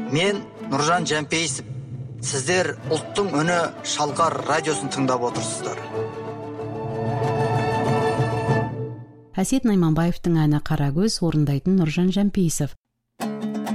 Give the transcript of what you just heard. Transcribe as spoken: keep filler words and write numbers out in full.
Мен Нұржан Жәмпейісов. Сіздер ұлттың үні Шалқар радиосын тыңдап отырсыздар. Әсет Найманбаевтың әні Қарагөз орындайтын Нұржан Жәмпейісов.